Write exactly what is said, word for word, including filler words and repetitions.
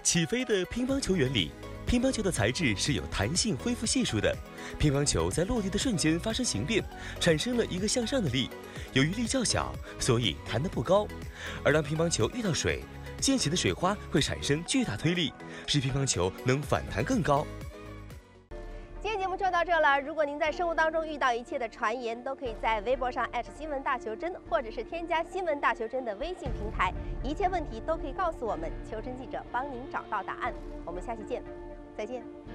起飞的乒乓球原理。乒乓球的材质是有弹性恢复系数的，乒乓球在落地的瞬间发生形变，产生了一个向上的力。由于力较小，所以弹得不高。而当乒乓球遇到水，溅起的水花会产生巨大推力，使乒乓球能反弹更高。 今天节目就到这了。如果您在生活当中遇到一切的传言，都可以在微博上艾特新闻大球真，或者是添加新闻大球真的微信平台，一切问题都可以告诉我们，求真记者帮您找到答案。我们下期见，再见。